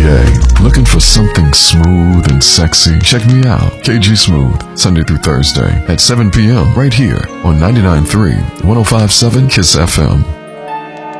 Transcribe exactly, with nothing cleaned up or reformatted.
Hey, looking for something smooth and sexy? Check me out, K G Smooth, Sunday through Thursday at seven p.m. right here on ninety-nine point three, one oh five point seven KISS F M.